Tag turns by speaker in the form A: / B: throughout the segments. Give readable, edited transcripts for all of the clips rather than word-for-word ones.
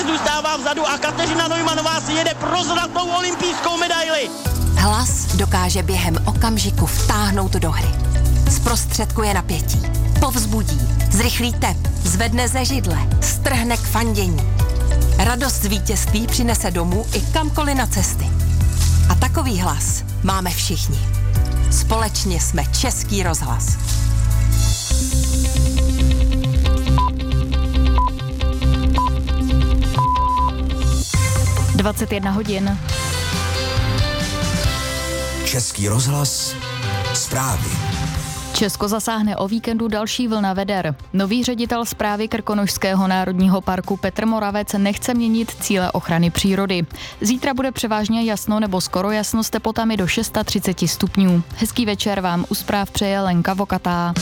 A: zůstává vzadu a Kateřina Neumannová si jede pro zlatou olympijskou medaili.
B: Hlas dokáže během okamžiku vtáhnout do hry. Zprostředkuje napětí, povzbudí, zrychlí tep, zvedne ze židle, strhne k fandění. Radost z vítězství přinese domů i kamkoliv na cesty. A takový hlas máme všichni. Společně jsme Český rozhlas.
C: (21:00).
D: Český rozhlas, zprávy.
C: Česko zasáhne o víkendu další vlna veder. Nový ředitel správy Krkonošského národního parku Petr Moravec nechce měnit cíle ochrany přírody. Zítra bude převážně jasno nebo skoro jasno s teplotami do 630 stupňů. Hezký večer vám u zpráv přeje Lenka Vokatá.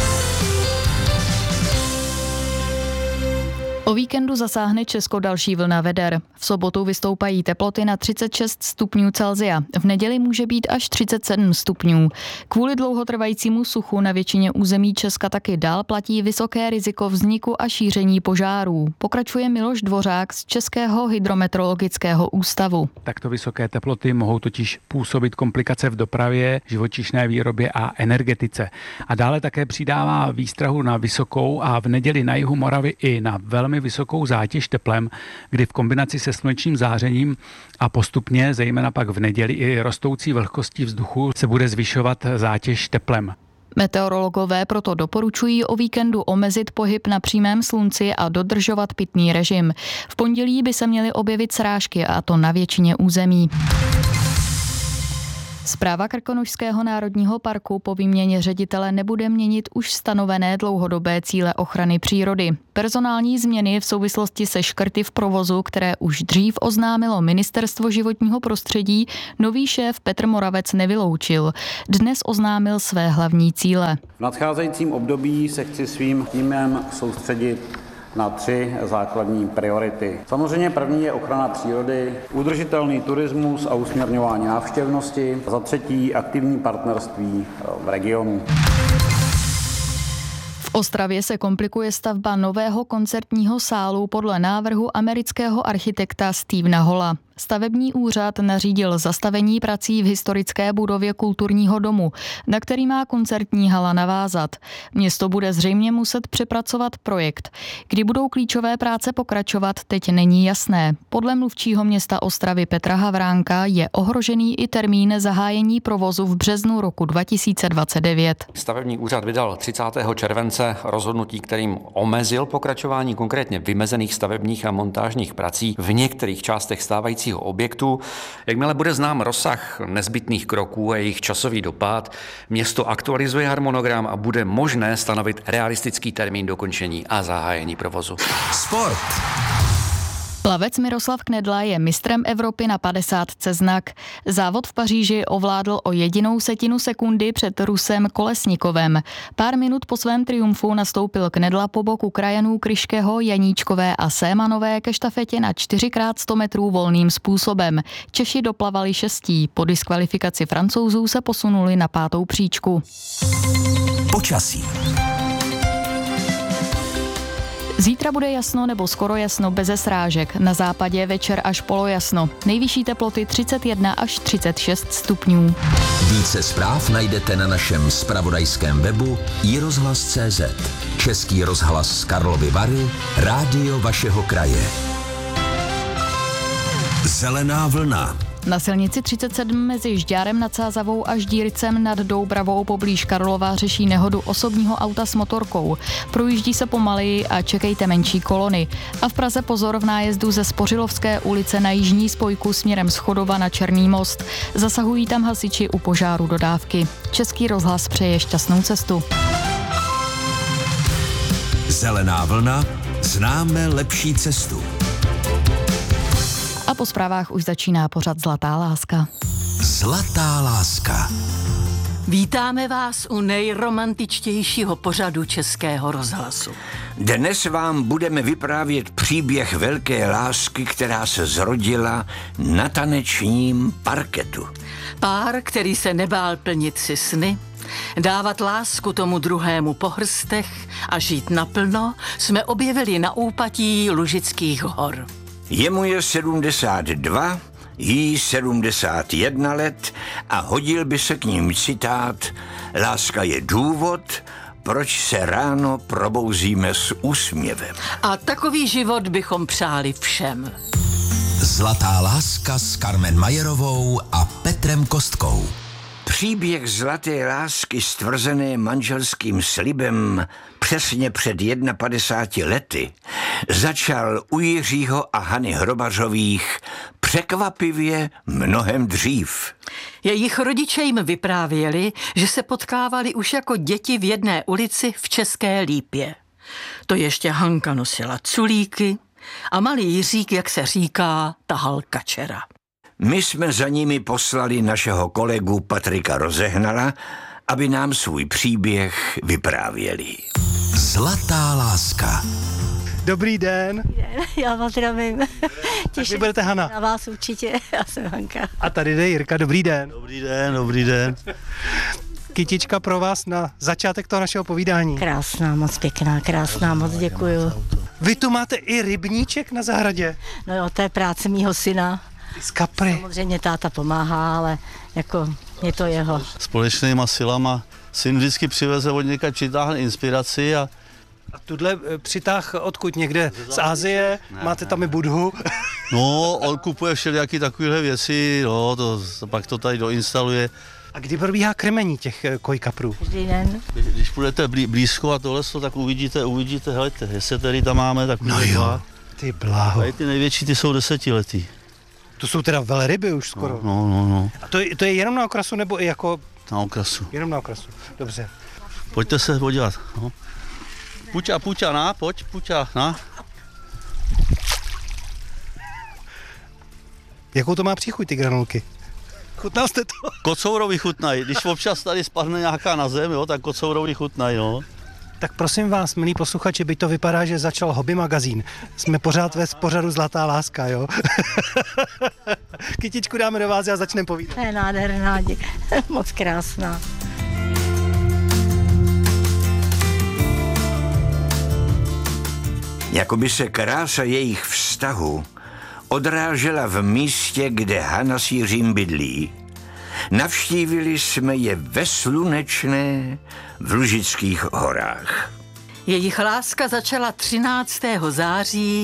C: O víkendu zasáhne Česko další vlna veder. V sobotu vystoupají teploty na 36 stupňů Celsia. V neděli může být až 37 stupňů. Kvůli dlouhotrvajícímu suchu na většině území Česka taky dál platí vysoké riziko vzniku a šíření požárů. Pokračuje Miloš Dvořák z Českého hydrometeorologického ústavu.
E: Takto vysoké teploty mohou totiž působit komplikace v dopravě, živočišné výrobě a energetice. A dále také přidává výstrahu na vysokou a v neděli na jihu Moravy i na velmi vysokou zátěž teplem, kdy v kombinaci se slunečním zářením a postupně, zejména pak v neděli i rostoucí vlhkostí vzduchu, se bude zvyšovat zátěž teplem.
C: Meteorologové proto doporučují o víkendu omezit pohyb na přímém slunci a dodržovat pitný režim. V pondělí by se měly objevit srážky, a to na většině území. Správa Krkonošského národního parku po výměně ředitele nebude měnit už stanovené dlouhodobé cíle ochrany přírody. Personální změny v souvislosti se škrty v provozu, které už dřív oznámilo Ministerstvo životního prostředí, nový šéf Petr Moravec nevyloučil. Dnes oznámil své hlavní cíle.
F: V nadcházejícím období se chci svým týmem soustředit na 3 základní priority. Samozřejmě první je ochrana přírody, udržitelný turismus a usměrňování návštěvnosti. Za třetí aktivní partnerství v regionu.
C: V Ostravě se komplikuje stavba nového koncertního sálu podle návrhu amerického architekta Stevena Holla. Stavební úřad nařídil zastavení prací v historické budově kulturního domu, na který má koncertní hala navázat. Město bude zřejmě muset přepracovat projekt. Kdy budou klíčové práce pokračovat, teď není jasné. Podle mluvčího města Ostravy Petra Havránka je ohrožený i termín zahájení provozu v březnu roku 2029.
G: Stavební úřad vydal 30. července rozhodnutí, kterým omezil pokračování konkrétně vymezených stavebních a montážních prací v některých částech stávajícího objektu. Jakmile bude znám rozsah nezbytných kroků a jejich časový dopad, město aktualizuje harmonogram a bude možné stanovit realistický termín dokončení a zahájení provozu.
D: Sport.
C: Plavec Miroslav Knedla je mistrem Evropy na 50 znak. Závod v Paříži ovládl o 1/10 sekundy před Rusem Kolesnikovem. Pár minut po svém triumfu nastoupil Knedla po boku krajanů Kryškého, Janíčkové a Sémanové ke štafetě na 4x100 metrů volným způsobem. Češi doplavali 6. Po diskvalifikaci Francouzů se posunuli na 5. příčku.
D: Počasí.
C: Zítra bude jasno nebo skoro jasno beze srážek. Na západě večer až polojasno. Nejvyšší teploty 31 až 36 stupňů.
D: Více zpráv najdete na našem zpravodajském webu iRozhlas.cz. Český rozhlas Karlovy Vary, rádio vašeho kraje. Zelená vlna.
C: Na silnici 37 mezi Žďárem nad Sázavou a Ždírcem nad Doubravou poblíž Karlova řeší nehodu osobního auta s motorkou. Projíždí se pomaleji a čekejte menší kolony. A v Praze pozor v nájezdu ze Spořilovské ulice na jižní spojku směrem z Chodova na Černý most. Zasahují tam hasiči u požáru dodávky. Český rozhlas přeje šťastnou cestu.
D: Zelená vlna, známe lepší cestu.
C: A po zprávách už začíná pořad Zlatá láska.
D: Zlatá láska.
H: Vítáme vás u nejromantičtějšího pořadu Českého rozhlasu.
I: Dnes vám budeme vyprávět příběh velké lásky, která se zrodila na tanečním parketu.
H: Pár, který se nebál plnit si sny, dávat lásku tomu druhému po hrstech a žít naplno, jsme objevili na úpatí Lužických hor.
I: Jemu je 72, jí 71 let a hodil by se k ním citát: láska je důvod, proč se ráno probouzíme s úsměvem.
H: A takový život bychom přáli všem.
D: Zlatá láska s Carmen Majerovou a Petrem Kostkou.
I: Příběh zlaté lásky stvrzené manželským slibem přesně před 51 lety začal u Jiřího a Hany Hrobařových překvapivě mnohem dřív.
H: Jejich rodiče jim vyprávěli, že se potkávali už jako děti v jedné ulici v České Lípě. To ještě Hanka nosila culíky a malý Jiřík, jak se říká, tahal kačera.
I: My jsme za nimi poslali našeho kolegu Patrika Rozehnala, aby nám svůj příběh vyprávěli.
D: Zlatá láska.
J: Dobrý den.
K: Já vás zdravím.
J: Vy budete Hana.
K: Na vás určitě, já jsem Hanka.
J: A tady jde Jirka, dobrý den.
L: Dobrý den, dobrý den.
J: Kytička pro vás na začátek toho našeho povídání.
K: Krásná, moc pěkná, krásná, moc děkuju.
J: Vy tu máte i rybníček na zahradě?
K: No jo, to je práce mýho syna.
J: Z kapry.
K: Samozřejmě táta pomáhá, ale jako je to jeho.
L: Společnýma silama syn vždycky přiveze od někaď, přitáhne inspiraci a
J: tuhle přitáh odkud někde? Z Asie? Máte tam i Budhu?
L: No, on kupuje všelijaký takovéhle věci, no, pak to tady doinstaluje.
J: A kdy probíhá krmení těch kojkaprů?
K: Každý den.
L: Když půjdete blízko a tohle, tak uvidíte, helejte, jestli tady tam máme, tak
J: no jo, ty bláho.
L: Tady ty největší, ty jsou 10letý.
J: To jsou teda velryby už skoro.
L: No.
J: A to je jenom na okrasu, nebo i jako...
L: Na okrasu.
J: Jenom na okrasu, dobře.
L: Pojďte se podívat. No. Puťa, na, pojď, Puťa, na.
J: Jakou to má příchuť, ty granulky? Chutnal jste to?
L: Kocourovi chutnají, když občas tady spadne nějaká na zem, jo, tak kocourovi chutnají, no.
J: Tak prosím vás, milí posluchači, byť to vypadá, že začal Hobby magazín. Jsme pořád ve pořadu Zlatá láska, jo? Kytičku dáme do vás a začneme povídat.
K: To je nádherná, moc krásná.
I: Jakoby se krása jejich vztahu odrážela v místě, kde Hana s Jiřím bydlí. Navštívili jsme je ve slunečné v Lužických horách.
H: Jejich láska začala 13. září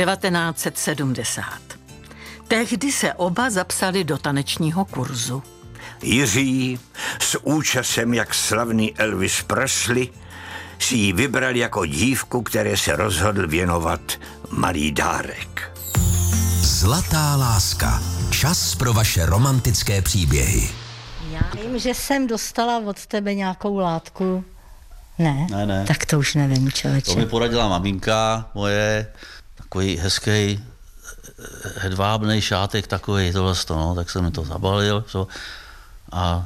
H: 1970. Tehdy se oba zapsali do tanečního kurzu.
I: Jiří s účasem jak slavný Elvis Presley si ji vybral jako dívku, které se rozhodl věnovat malý dárek.
D: Zlatá láska. Čas pro vaše romantické příběhy.
K: Já vím, že jsem dostala od tebe nějakou látku. Ne?
L: Ne.
K: Tak to už nevím, člověče.
L: To mi poradila maminka moje, takový hezký hedvábnej šátek takový, tohle, no, tak jsem mi to zabalil. A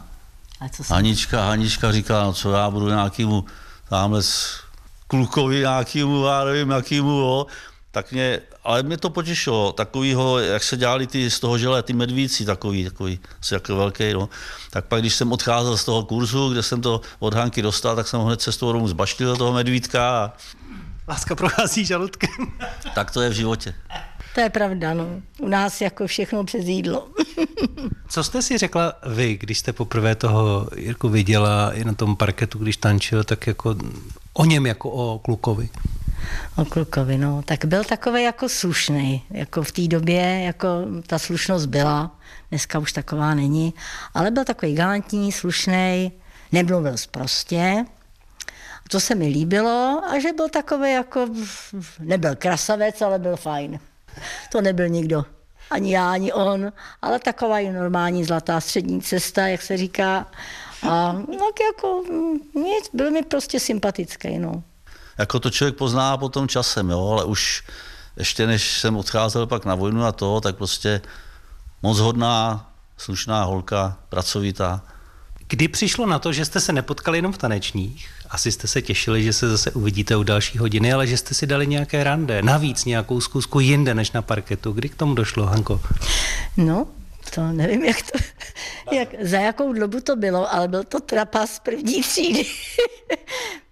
L: Hanička říká, no co já budu nějakému tamhle klukovi nějakému, já nevím jakýmu, jo. Ale mě to potěšilo, takovýho, jak se dělali z toho žele, ty medvíci, takový velký, no. Tak pak, když jsem odcházel z toho kurzu, kde jsem to od Hanky dostal, tak jsem ho hned cestou domů zbaštil do toho medvídka a...
J: Láska prochází žaludkem.
L: Tak to je v životě.
K: To je pravda, no. U nás jako všechno přes jídlo.
J: Co jste si řekla vy, když jste poprvé toho Jirku viděla i na tom parketu, když tančil, tak jako o něm jako o klukovi?
K: O klukovi, no. Tak byl takový jako slušnej. Jako v té době, jako ta slušnost byla. Dneska už taková není. Ale byl takový galantní, slušnej, nemluvil sprostě. To se mi líbilo a že byl takový jako, nebyl krasavec, ale byl fajn. To nebyl nikdo. Ani já, ani on, ale taková i normální zlatá střední cesta, jak se říká. A tak jako nic, byl mi prostě sympatický, no.
L: Jako to člověk pozná potom časem, jo, ale už ještě než jsem odcházel pak na vojnu a to, tak prostě moc hodná, slušná holka, pracovitá.
J: Kdy přišlo na to, že jste se nepotkali jenom v tanečních? Asi jste se těšili, že se zase uvidíte u další hodiny, ale že jste si dali nějaké rande, navíc nějakou zkusku jinde než na parketu. Kdy k tomu došlo, Hanko?
K: No, to nevím, za jakou dobu to bylo, ale byl to trapas první třídy.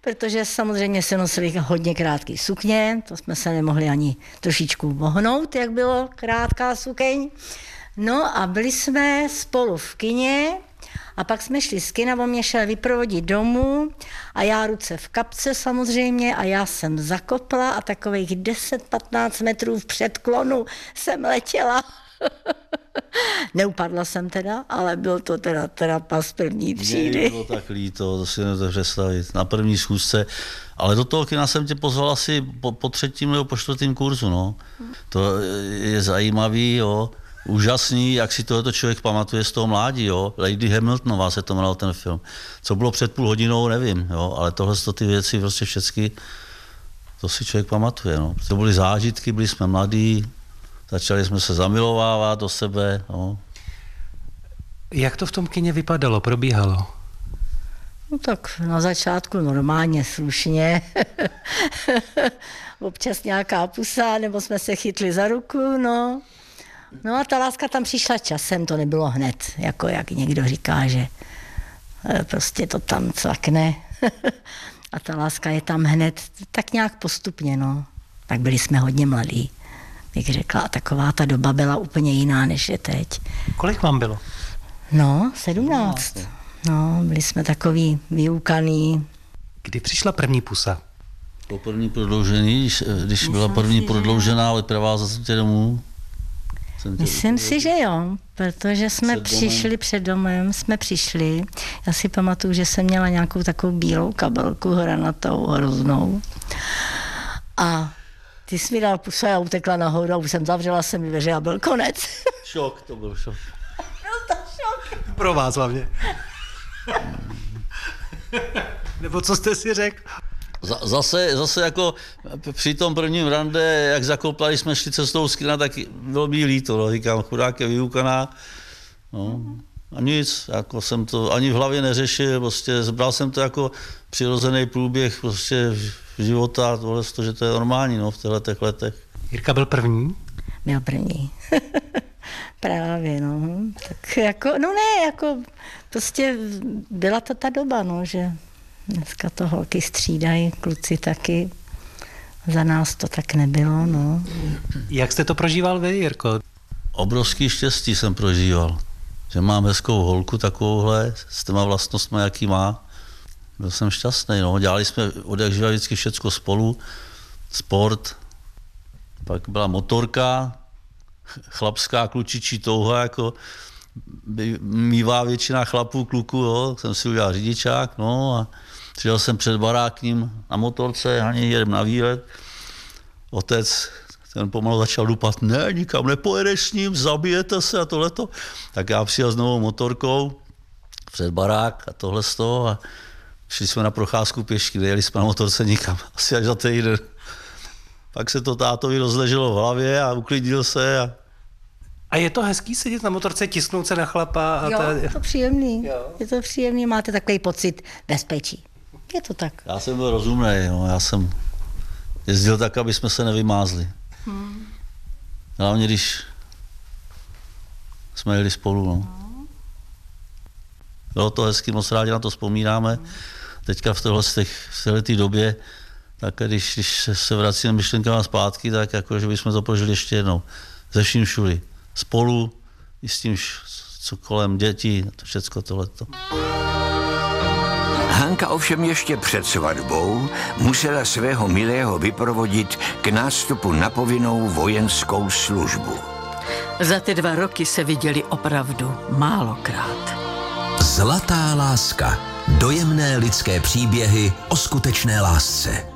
K: protože samozřejmě se nosili hodně krátké sukně, to jsme se nemohli ani trošičku vohnout, jak bylo krátká sukeň. No a byli jsme spolu v kině a pak jsme šli z kina, on mě šel vyprovodit domů a já ruce v kapce samozřejmě a já jsem zakopla a takových 10-15 metrů v předklonu jsem letěla. Neupadla jsem teda, ale byl to teda pas první třídy.
L: Mně bylo tak líto, to si nemůžete představit. Na první schůzce, ale do toho kina jsem tě pozval asi po 3. nebo po 4. kurzu, no. To je zajímavý, jo. Úžasný, jak si tohleto člověk pamatuje z toho mládí, jo. Lady Hamiltonová se to jmenoval ten film. Co bylo před půl hodinou, nevím, jo, ale tohle ty věci prostě všechny, to si člověk pamatuje, no. To byly zážitky, byli jsme mladí, začali jsme se zamilovávat do sebe, no.
J: Jak to v tom kině vypadalo, probíhalo?
K: No tak na začátku normálně, slušně. Občas nějaká pusa, nebo jsme se chytli za ruku, no. No a ta láska tam přišla časem, to nebylo hned, jako jak někdo říká, že prostě to tam cvakne a ta láska je tam hned, tak nějak postupně, no. Tak byli jsme hodně mladí, bych řekla, a taková ta doba byla úplně jiná, než je teď.
J: Kolik vám bylo?
K: No, 17. No, byli jsme takový vyukaný.
J: Kdy přišla první pusa?
L: Po první prodloužení, když byla první prodloužená, ale provázat tě domů.
K: Myslím si, že jo, protože jsme přišli před domem, já si pamatuju, že jsem měla nějakou takovou bílou kabelku hranatou, hroznou. A ty jsi mi dal pusu a já utekla nahoru a už jsem zavřela jsem dveře a byl konec.
L: Šok, to byl šok.
K: Byl to šok.
J: Pro vás hlavně. Nebo co jste si řekl?
L: Zase jako při tom prvním rande, jak zakoplali jsme šli cestou z kina, tak bylo mi líto, no. Říkám, chudák je vyukaná. No. A nic, jako jsem to ani v hlavě neřešil, prostě zbral jsem to jako přirozený průběh prostě života, tohle, že to je normální, no, v těchto letech.
J: Jirka byl první?
K: Byl první. Právě, no. Tak jako, no ne, jako prostě byla to ta doba, no, že dneska to holky střídají, kluci taky. Za nás to tak nebylo, no.
J: Jak jste to prožíval vy, Jirko?
L: Obrovský štěstí jsem prožíval, že mám hezkou holku takovouhle, s těma vlastnostmi, jaký má. Byl jsem šťastný, no. Dělali jsme odjakživa vždycky všecko spolu, sport, pak byla motorka, chlapská klučičí touha, jako mívá většina chlapů, kluků, jo. Jsem si udělal řidičák, no a přijel jsem před barák k ním na motorce, ani jedem na výlet. Otec, ten pomalu začal dupat, ne, nikam nepojedeš s ním, zabijete se a tohleto. Tak já přijel s novou motorkou před barák a tohle z toho a šli jsme na procházku pěšky, nejeli jsme na motorce nikam, asi až za týden. Pak se to tátovi rozleželo v hlavě a uklidnil se.
J: A je to hezký sedět na motorce, tisknout se na chlapa? A
K: jo, je to příjemný. Jo. Je to příjemný, máte takový pocit bezpečí. Je to tak.
L: Já jsem byl rozumnej, no. Já jsem jezdil tak, aby jsme se nevymázli. Hlavně, když jsme jeli spolu, no. Bylo to hezky, moc rádi na to vzpomínáme. Teďka v této době, tak když se vracíme myšlenkama zpátky, tak jako, že bychom to prožili ještě jednou. Ze vším všudy. Spolu, i s tím, co kolem dětí, to všecko tohleto.
I: Hanka ovšem ještě před svatbou musela svého milého vyprovodit k nástupu na povinnou vojenskou službu.
H: Za ty 2 roky se viděli opravdu málokrát.
D: Zlatá láska. Dojemné lidské příběhy o skutečné lásce.